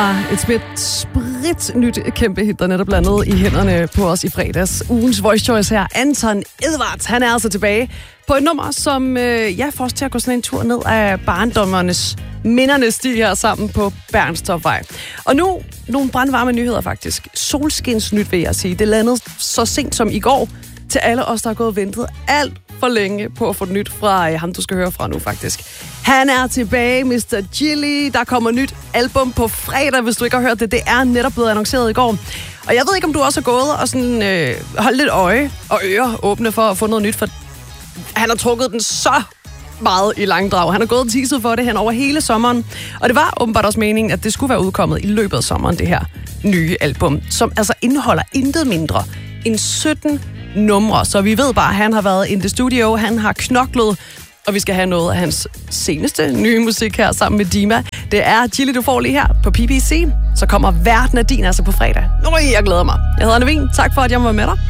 var et sprit nyt kæmpe hit, der netop blandet i hænderne på os i fredags. Ugens Voice Choice her, Anton Edwards, han er altså tilbage på et nummer, som får os til at gå sådan en tur ned af barndommernes mindernes sti her sammen på Bernstorffsvej. Og nu nogle brandvarme nyheder faktisk. Solskinsnyt vil jeg sige. Det landede så sent som i går til alle os, der har gået og ventet alt for længe på at få nyt fra ham, du skal høre fra nu faktisk. Han er tilbage, Mr. Gilly. Der kommer nyt album på fredag, hvis du ikke har hørt det. Det er netop blevet annonceret i går. Og jeg ved ikke, om du også har gået og sådan, holdt lidt øje og ører åbne for at få noget nyt, for han har trukket den så meget i langdrag. Han har gået og teaset for det hen over hele sommeren. Og det var åbenbart også meningen, at det skulle være udkommet i løbet af sommeren, det her nye album, som altså indeholder intet mindre end 17 numre. Så vi ved bare, at han har været in the studio, han har knoklet, og vi skal have noget af hans seneste nye musik her sammen med Dima. Det er Gilly, du får lige her på PBC. Så kommer Verden af din altså på fredag. Jeg glæder mig. Jeg hedder Navin. Tak for, at jeg var med dig.